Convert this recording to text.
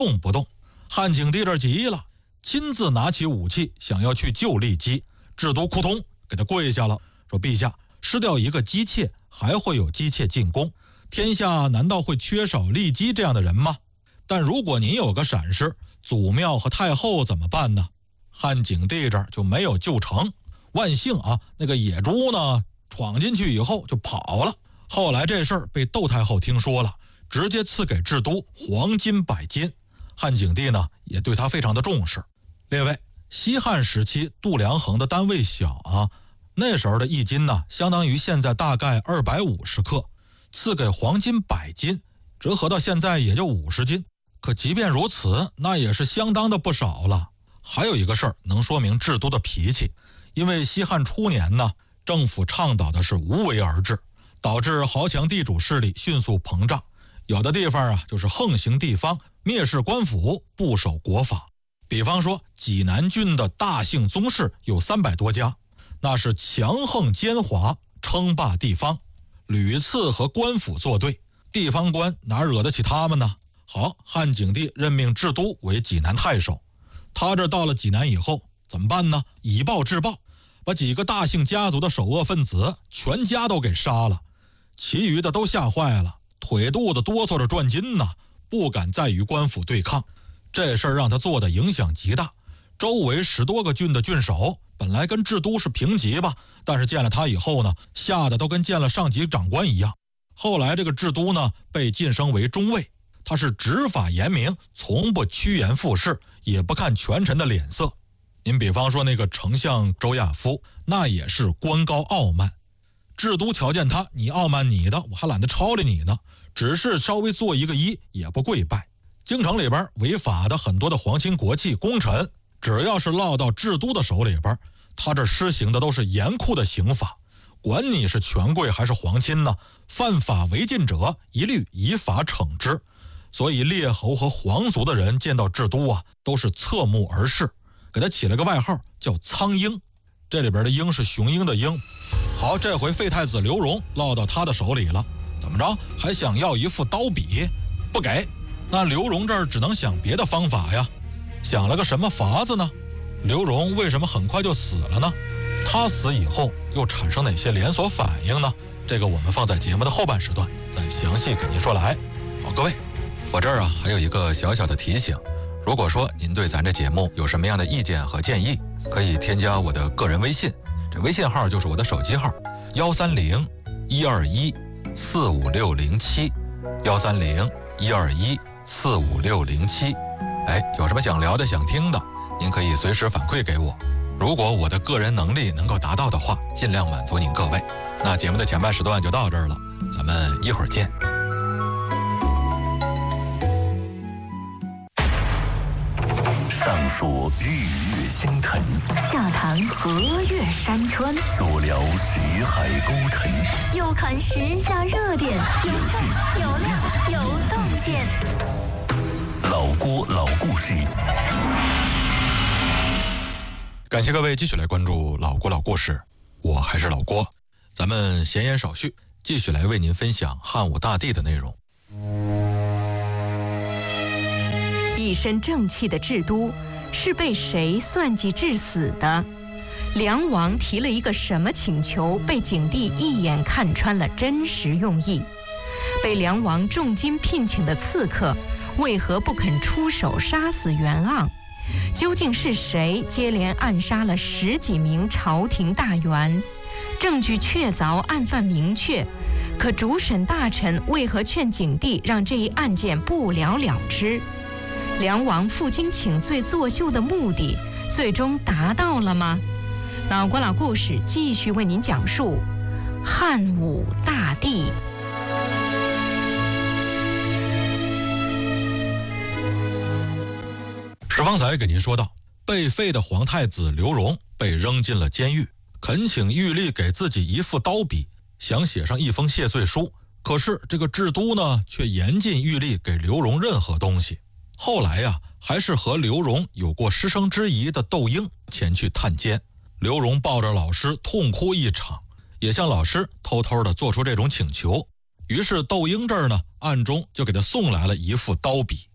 动不动。汉景帝这急了，亲自拿起武器想要去救骊姬，智都扑通给他跪下了，说：“陛下，失掉一个姬妾，还会有姬妾进宫，天下难道会缺少骊姬这样的人吗？但如果您有个闪失，祖庙和太后怎么办呢？”汉景帝这儿就没有救成。万幸啊，那个野猪呢闯进去以后就跑了。后来这事儿被窦太后听说了，直接赐给智都黄金100斤。汉景帝呢也对他非常的重视。列位，西汉时期度量衡的单位小啊，那时候的1斤呢相当于现在大概250克，赐给黄金100斤，折合到现在也就50斤。可即便如此，那也是相当的不少了。还有一个事儿能说明智都的脾气，因为西汉初年呢，政府倡导的是无为而治，导致豪强地主势力迅速膨胀。有的地方啊，就是横行地方，蔑视官府，不守国法。比方说济南郡的大姓宗室有300多家，那是强横奸猾，称霸地方，屡次和官府作对，地方官哪惹得起他们呢？好，汉景帝任命智都为济南太守。他这到了济南以后怎么办呢？以暴制暴，把几个大姓家族的首恶分子全家都给杀了，其余的都吓坏了，腿肚子哆嗦着转筋呢，不敢再与官府对抗。这事儿让他做的影响极大，周围10多个郡的郡守本来跟智都是平级吧，但是见了他以后呢，吓得都跟见了上级长官一样。后来这个智都呢被晋升为中尉，他是执法严明，从不趋炎附势，也不看权臣的脸色。您比方说那个丞相周亚夫，那也是官高傲慢。智都瞧见他，你傲慢你的，我还懒得抄理你呢，只是稍微做一个揖也不跪拜。京城里边违法的很多的皇亲国戚功臣，只要是落到智都的手里边，他这施行的都是严酷的刑法，管你是权贵还是皇亲呢，犯法违禁者一律依法惩治。所以列侯和皇族的人见到智都啊，都是侧目而视，给他起了个外号叫苍鹰，这里边的鹰是雄鹰的鹰。好，这回废太子刘荣落到他的手里了，怎么着还想要一副刀笔，不给。那刘荣这儿只能想别的方法呀，想了个什么法子呢？刘荣为什么很快就死了呢？他死以后又产生哪些连锁反应呢？这个我们放在节目的后半时段再详细给您说来。好，各位，我这儿啊还有一个小小的提醒，如果说您对咱这节目有什么样的意见和建议，可以添加我的个人微信，这微信号就是我的手机号130-121-45607，130-121-45607。有什么想聊的想听的，您可以随时反馈给我，如果我的个人能力能够达到的话，尽量满足您各位。那节目的前半时段就到这儿了，咱们一会儿见。 上说日月星辰， 下谈河岳山川， 左聊识海沟沉， 右看时下热点，有趣有料有洞见。 老郭老故事。 感谢各位继续来关注老郭老故事，我还是老郭。咱们闲言少叙，继续来为您分享汉武大帝的内容。 一身正气的智都是被谁算计致死的？梁王提了一个什么请求，被景帝一眼看穿了真实用意。被梁王重金聘请的刺客为何不肯出手杀死袁盎？究竟是谁接连暗杀了10几名朝廷大员？证据确凿，案犯明确，可主审大臣为何劝景帝让这一案件不了了之？梁王负荆请罪作秀的目的最终达到了吗？老郭老故事继续为您讲述汉武大帝。 史方才给您说到，被废的皇太子刘荣被扔进了监狱，恳请玉帝给自己一副刀笔，想写上一封谢罪书。可是这个智都呢，却严禁玉帝给刘荣任何东西。后来呀，还是和刘荣有过师生之谊的窦婴前去探监，刘荣抱着老师痛哭一场，也向老师偷偷的做出这种请求。于是窦婴这儿呢，暗中就给他送来了一副刀笔。